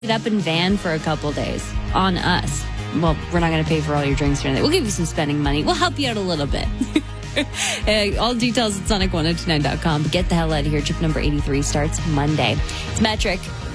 it up in van for a couple days on us. Well, we're not going to pay for all your drinks or anything. We'll give you some spending money. We'll help you out a little bit. All details at Sonic1029.com. But get the hell out of here. Trip number 83 starts Monday. It's Metric.